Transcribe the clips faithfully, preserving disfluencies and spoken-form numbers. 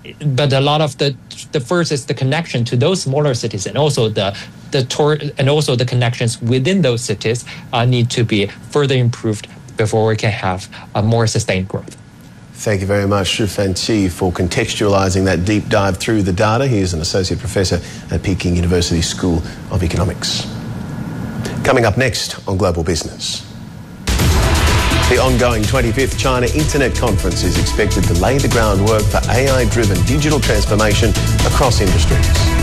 but a lot of the the first is the connection to those smaller cities, and also the the tour and also the connections within those cities uh, need to be further improved before we can have a more sustained growth. Thank you very much, Shufan Qi, for contextualising that deep dive through the data. He is an associate professor at Peking University School of Economics. Coming up next on Global Business. The ongoing twenty-fifth China Internet Conference is expected to lay the groundwork for A I-driven digital transformation across industries.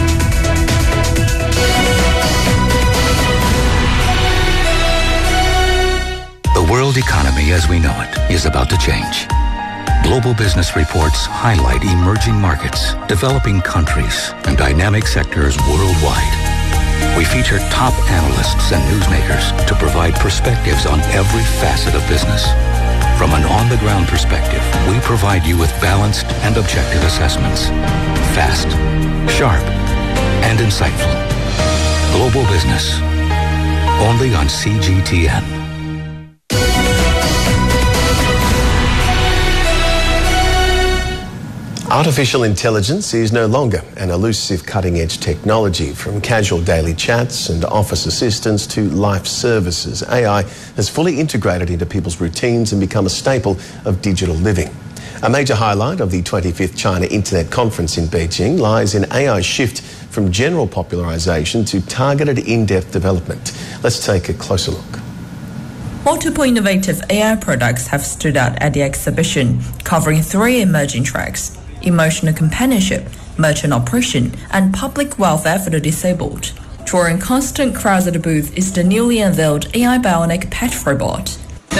The world economy as we know it is about to change. Global business reports highlight emerging markets, developing countries, and dynamic sectors worldwide. We feature top analysts and newsmakers to provide perspectives on every facet of business. From an on-the-ground perspective, we provide you with balanced and objective assessments. Fast, sharp, and insightful. Global Business. Only on C G T N. Artificial intelligence is no longer an elusive cutting-edge technology. From casual daily chats and office assistants to life services, A I has fully integrated into people's routines and become a staple of digital living. A major highlight of the twenty-fifth China Internet Conference in Beijing lies in A I's shift from general popularisation to targeted in-depth development. Let's take a closer look. Multiple innovative A I products have stood out at the exhibition, covering three emerging tracks: emotional companionship, merchant operation, and public welfare for the disabled. Drawing constant crowds at the booth is the newly unveiled A I bionic pet robot.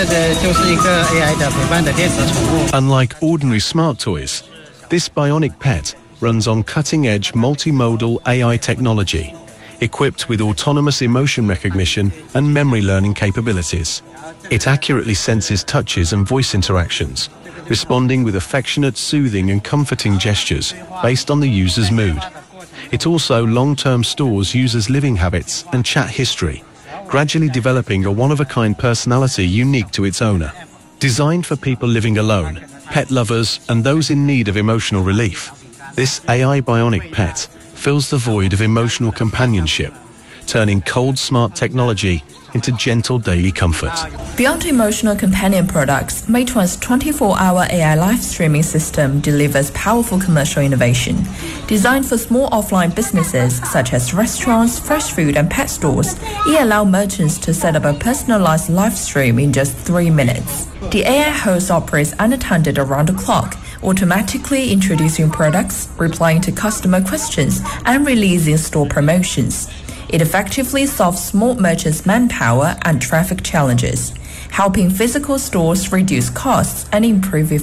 Unlike ordinary smart toys, this bionic pet runs on cutting-edge multimodal A I technology, equipped with autonomous emotion recognition and memory learning capabilities. It accurately senses touches and voice interactions, responding with affectionate, soothing and comforting gestures based on the user's mood. It also long-term stores users' living habits and chat history, gradually developing a one-of-a-kind personality unique to its owner. Designed for people living alone, pet lovers and those in need of emotional relief, this A I bionic pet fills the void of emotional companionship, turning cold smart technology into gentle daily comfort. Beyond emotional companion products, Meituan's twenty-four hour A I live streaming system delivers powerful commercial innovation. Designed for small offline businesses such as restaurants, fresh food and pet stores, it allows merchants to set up a personalized live stream in just three minutes. The A I host operates unattended around the clock, automatically introducing products, replying to customer questions, and releasing store promotions. It effectively solves small merchants' manpower and traffic challenges, helping physical stores reduce costs and improve efficiency.